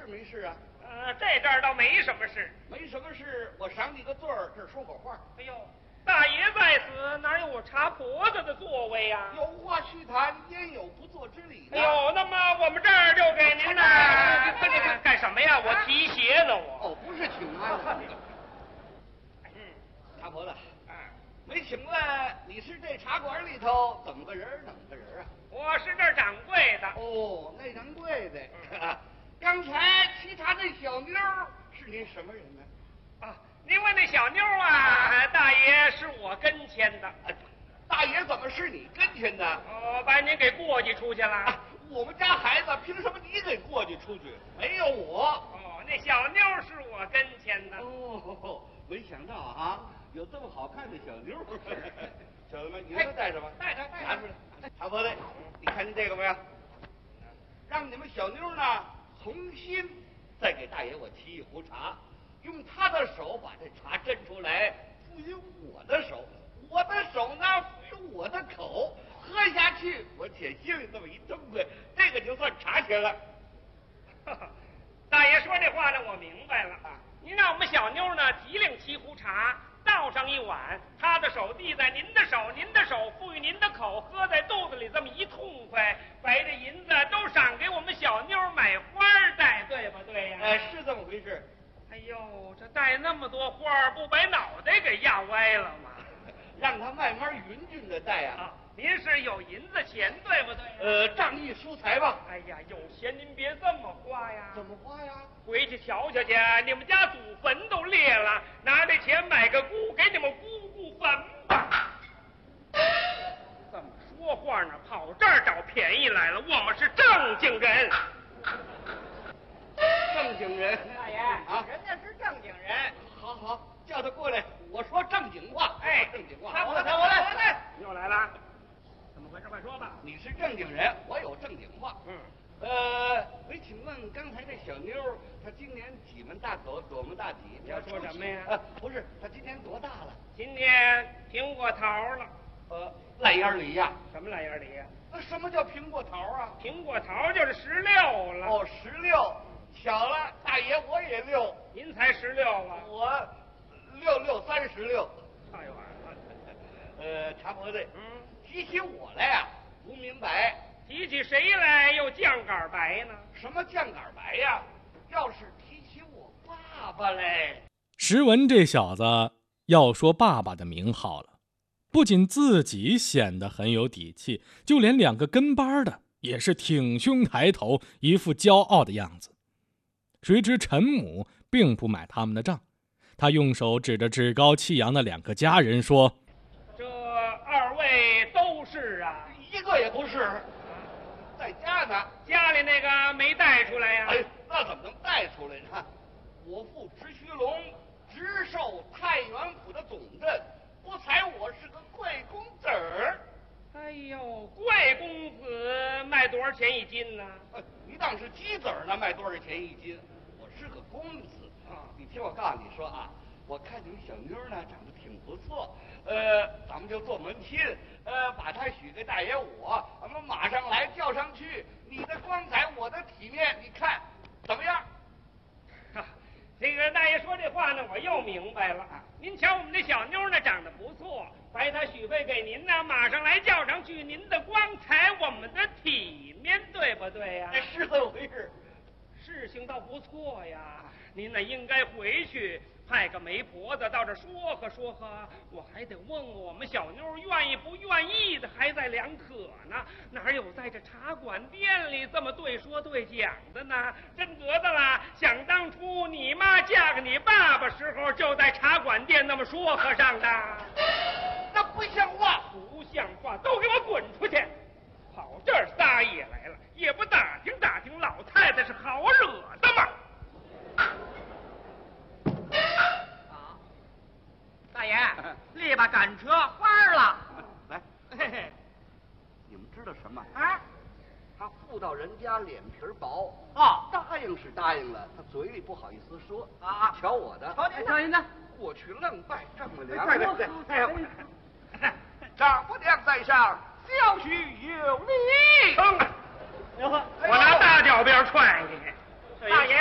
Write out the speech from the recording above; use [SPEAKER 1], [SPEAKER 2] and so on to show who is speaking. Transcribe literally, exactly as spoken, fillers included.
[SPEAKER 1] 事没事啊？
[SPEAKER 2] 呃，这阵儿倒没什么事。
[SPEAKER 1] 没什么事，我赏你个座儿，这儿说会儿话。
[SPEAKER 2] 哎呦，大爷在此，哪有我茶婆子的座位呀、
[SPEAKER 1] 有话须谈，焉有不做之理呢？
[SPEAKER 2] 哎呦，那么我们这儿就给您呢。干干什么呀？我提鞋呢，我。
[SPEAKER 1] 哦，不是请安。
[SPEAKER 2] 嗯，
[SPEAKER 1] 茶婆子，
[SPEAKER 2] 啊，
[SPEAKER 1] 没请问你是这茶馆里头怎么个人怎么个人啊？
[SPEAKER 2] 我是这儿掌柜的。
[SPEAKER 1] 哦，那掌柜的。刚才沏茶那小妞是您什么人呢？
[SPEAKER 2] 啊，您问那小妞啊，大爷是我跟前的。
[SPEAKER 1] 大爷怎么是你跟前的？
[SPEAKER 2] 哦，把您给过继出去了。
[SPEAKER 1] 啊，我们家孩子凭什么你给过继出去？没有我。
[SPEAKER 2] 哦，那小妞是我跟前的。
[SPEAKER 1] 哦，没想到啊，有这么好看的小妞。小子们，你们都带着吧？
[SPEAKER 2] 带着，带着。
[SPEAKER 1] 拿出来。茶婆子，你看见这个没有？让你们小妞呢重新再给大爷我沏一壶茶，用他的手把这茶斟出来，赋予我的手，我的手呢赋予我的口，喝下去我且心里这么一痛快，这个就算茶钱了。
[SPEAKER 2] 大爷说这话呢，我明白了。您让我们小妞呢提领沏壶茶，倒上一碗，她的手递在您的手，您的手赋予您的口，喝在肚子里这么一痛快，把这银子都赏给我们小妞买花戴，对不对呀？
[SPEAKER 1] 哎，是这么回事。
[SPEAKER 2] 哎呦，这戴那么多花，不把脑袋给压歪了吗？
[SPEAKER 1] 让他慢慢匀匀的戴啊。
[SPEAKER 2] 啊，您是有银子钱，对不对？
[SPEAKER 1] 呃，仗义疏财吧。
[SPEAKER 2] 哎呀，有钱您别这么花呀。
[SPEAKER 1] 怎么花呀？
[SPEAKER 2] 回去瞧瞧去，你们家祖坟都裂了，拿这钱买个姑，给你们姑姑坟吧。这么说话呢，跑这儿找便宜来了。我们是正经人。
[SPEAKER 1] 正经人。
[SPEAKER 2] 大爷
[SPEAKER 1] 啊，
[SPEAKER 2] 人家是正经人。
[SPEAKER 1] 好好，叫他过来，我说正经话。
[SPEAKER 2] 哎，
[SPEAKER 1] 正经话。
[SPEAKER 2] 我来，我来，我来。又来了，怎么回事？快说吧。
[SPEAKER 1] 你是正经人，我有正经话。
[SPEAKER 2] 嗯。
[SPEAKER 1] 呃，没请问刚才这小妞，她今年几门大口，多门大体？
[SPEAKER 2] 你要说什么呀？
[SPEAKER 1] 呃，不是，她今年多大了？
[SPEAKER 2] 今年苹果桃了。
[SPEAKER 1] 呃，烂眼梨呀？
[SPEAKER 2] 什么烂眼梨呀？
[SPEAKER 1] 那什么叫苹果桃啊？
[SPEAKER 2] 苹果桃就是十六了。
[SPEAKER 1] 哦，十六。巧了，大爷我也六。
[SPEAKER 2] 您才十六啊？
[SPEAKER 1] 我六六三十六。
[SPEAKER 2] 差一晚了。
[SPEAKER 1] 呃，茶婆子，
[SPEAKER 2] 嗯，
[SPEAKER 1] 提起我来呀、啊，不明白。
[SPEAKER 2] 提起谁来又酱杆白呢？
[SPEAKER 1] 什么酱杆白呀？要是提起我爸爸嘞。
[SPEAKER 3] 石文这小子要说爸爸的名号了，不仅自己显得很有底气，就连两个跟班的也是挺胸抬头，一副骄傲的样子。谁知陈母并不买他们的账，他用手指着趾高气扬的两个家人说：“
[SPEAKER 2] 这二位都是啊？
[SPEAKER 1] 一个也不是，在家呢。
[SPEAKER 2] 家里那个没带出来呀、
[SPEAKER 1] 哎，那怎么能带出来呢？我父直须龙直授太原府的总镇，不才我是个贵公子儿。
[SPEAKER 2] 哎呦，贵公子卖多少钱一斤呢？
[SPEAKER 1] 呃你当是鸡子儿呢，卖多少钱一斤？我是个公子啊！你听我告诉你说啊，我看你们小妞呢长得挺不错，呃，咱们就做门亲，呃，把她许给大爷我，咱们马上来叫上去。你的光彩，我的体面，你看怎么样？
[SPEAKER 2] 啊，这个大爷说这话呢，我又明白了。您瞧我们这小妞呢，长得不错，白她许配给您呢，马上来叫上去。您的光彩，我们的体面，对不对呀、
[SPEAKER 1] 哎，是这么回事。
[SPEAKER 2] 事情倒不错呀，您呢应该回去派个媒婆子到这说和说和，我还得问问我们小妞愿意不愿意的，还在两可呢。哪有在这茶馆店里这么对说对讲的呢？真得的啦！想当初你妈嫁给你爸爸时候，就在茶馆店那么说和上的。
[SPEAKER 1] 那不像话，
[SPEAKER 2] 不像话，都给我滚出去！跑这儿撒野来了，也不打听打听老太太是好惹的吗？
[SPEAKER 4] 啊，大爷，力把赶车花了。
[SPEAKER 1] 来，
[SPEAKER 4] 嘿嘿，
[SPEAKER 1] 你们知道什么？
[SPEAKER 4] 啊，
[SPEAKER 1] 他妇道人家脸皮薄
[SPEAKER 4] 哦，
[SPEAKER 1] 答应是答应了，他嘴里不好意思说
[SPEAKER 4] 啊。
[SPEAKER 1] 瞧我的，
[SPEAKER 4] 瞧您，瞧您的，
[SPEAKER 1] 过去愣拜丈母娘。
[SPEAKER 4] 对对对，
[SPEAKER 1] 哎呀，丈母娘在上，小婿有礼。
[SPEAKER 2] 我拿大脚鞭踹你，大爷。